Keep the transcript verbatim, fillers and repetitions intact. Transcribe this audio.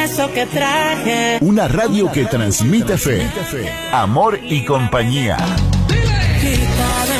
eso que traje. Una radio que transmite fe, amor y compañía. Quita de